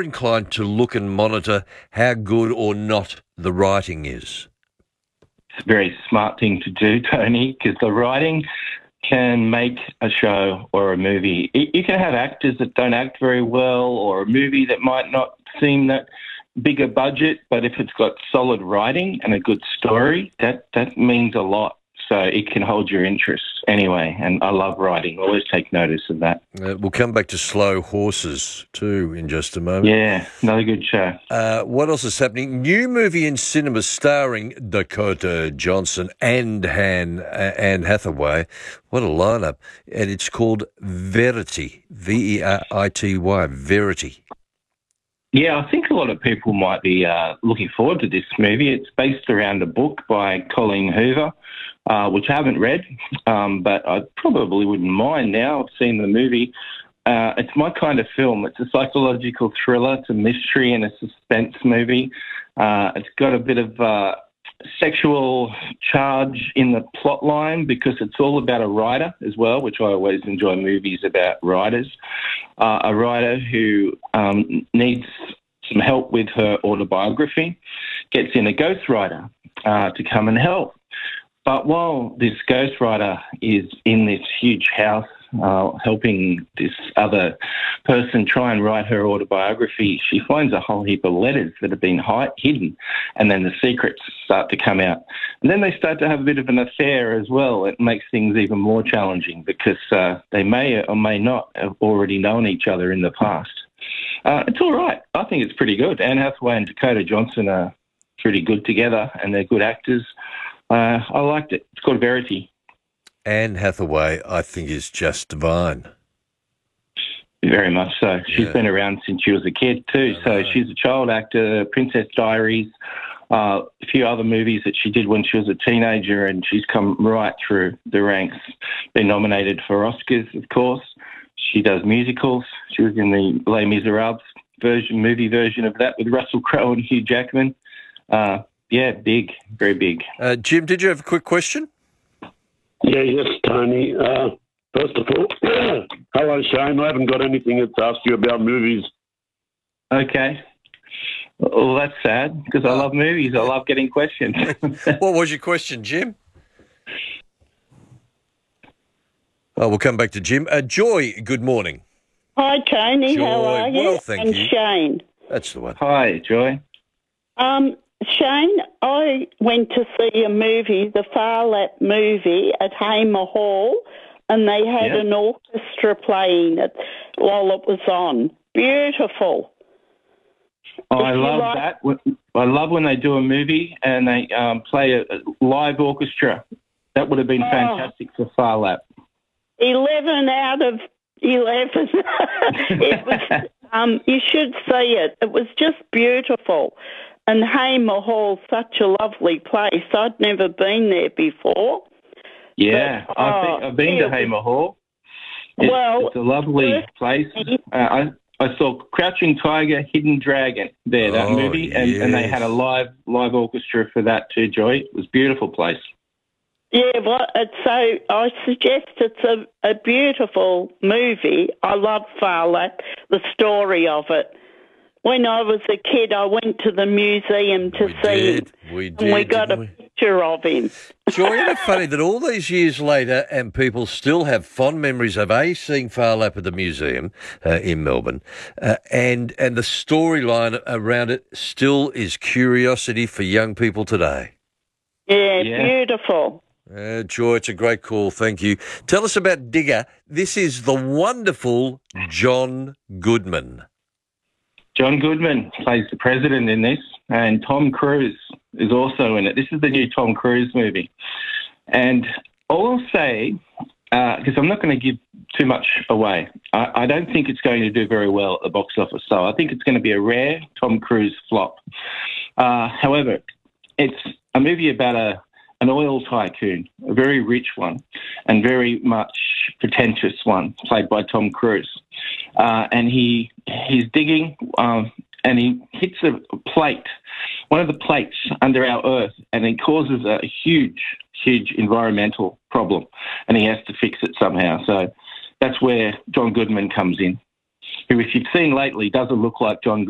more inclined to look and monitor how good or not the writing is? It's a very smart thing to do, Tony, because the writing can make a show or a movie. You can have actors that don't act very well, or a movie that might not seem that bigger budget, but if it's got solid writing and a good story, that means a lot. So it can hold your interest anyway, and I love writing. Always take notice of that. We'll come back to Slow Horses too in just a moment. Yeah, another good show. What else is happening? New movie in cinemas starring Dakota Johnson and Anne Hathaway. What a lineup. And it's called Verity, Verity, Verity. Yeah, I think a lot of people might be looking forward to this movie. It's based around a book by Colleen Hoover, which I haven't read, but I probably wouldn't mind now. I've seen the movie. It's my kind of film. It's a psychological thriller. It's a mystery and a suspense movie. It's got a bit of sexual charge in the plot line because it's all about a writer as well, which I always enjoy movies about writers. A writer who needs some help with her autobiography, gets in a ghostwriter to come and help. But while this ghostwriter is in this huge house helping this other person try and write her autobiography, she finds a whole heap of letters that have been hidden, and then the secrets start to come out. And then they start to have a bit of an affair as well. It makes things even more challenging because they may or may not have already known each other in the past. It's all right. I think it's pretty good. Anne Hathaway and Dakota Johnson are pretty good together, and they're good actors. I liked it. It's called Verity. Anne Hathaway, I think, is just divine. Very much so. She's been around since she was a kid too. So she's a child actor, Princess Diaries, a few other movies that she did when she was a teenager, and she's come right through the ranks. Been nominated for Oscars, of course. She does musicals. She was in the Les Miserables movie version of that with Russell Crowe and Hugh Jackman. Yeah, big, very big. Jim, did you have a quick question? Yes, Tony. First of all, hello, Shane. I haven't got anything to ask you about movies. Okay. Well, that's sad because I love movies. I love getting questions. What was your question, Jim? Oh, we'll come back to Jim. Joy, good morning. Hi, Tony. Joy. How are you? Well, thank and you. Shane. That's the one. Hi, Joy. Shane, I went to see a movie, the Far Lap movie, at Hamer Hall, and they had an orchestra playing it while it was on. Beautiful. Oh, I love that. I love when they do a movie and they play a live orchestra. That would have been fantastic for Far Lap. 11 out of 11. It was. You should see it. It was just beautiful. And Hamer Hall's such a lovely place. I'd never been there before. Yeah, but, I've been to Hamer Hall. It's a lovely place. I saw Crouching Tiger, Hidden Dragon there, that movie, and they had a live orchestra for that too, Joy. It was a beautiful place. Yeah, well, so I suggest it's a beautiful movie. I love Far Lap, the story of it. When I was a kid, I went to the museum to see him. We did, and we got a picture of him. Joy, isn't it funny that all these years later and people still have fond memories of seeing Far Lap at the museum in Melbourne, and the storyline around it still is curiosity for young people today. Yeah, beautiful. Joy, it's a great call. Thank you. Tell us about Digger. This is the wonderful John Goodman. John Goodman plays the president in this, and Tom Cruise is also in it. This is the new Tom Cruise movie. And all I'll say, because I'm not going to give too much away, I don't think it's going to do very well at the box office. So I think it's going to be a rare Tom Cruise flop. However, it's a movie about an oil tycoon, a very rich one, and very much pretentious one, played by Tom Cruise. And he's digging, and he hits a plate, one of the plates under our Earth, and it causes a huge environmental problem, and he has to fix it somehow. So that's where John Goodman comes in, who, if you've seen lately, doesn't look like John Goodman.